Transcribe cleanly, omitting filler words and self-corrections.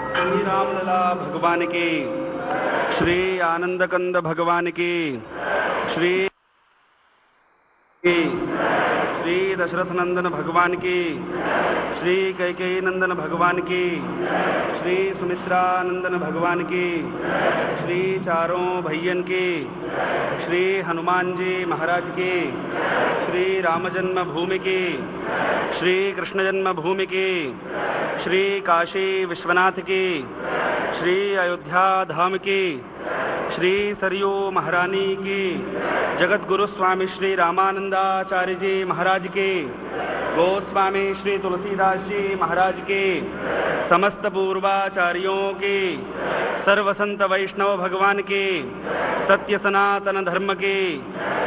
श्री रामलला भगवान की, श्री आनंद कंद भगवान की, श्री श्री दशरथ नंदन भगवान की, श्री कैकेयी नंदन भगवान की, श्री सुमित्रा नंदन भगवान की, श्री चारों भैयन की, श्री हनुमान जी महाराज की, श्री राम जन्म भूमि की, श्री कृष्ण जन्म भूमि की, श्री काशी विश्वनाथ की, श्री अयोध्या धाम की, श्री सरयू महारानी की, जगत गुरु स्वामी श्री रामानंदाचार्य जी महाराज की, गोस्वामी श्री तुलसीदास जी महाराज की, समस्त पूर्वाचार्यों की, सर्व संत वैष्णव भगवान की, सत्य सनातन धर्म की,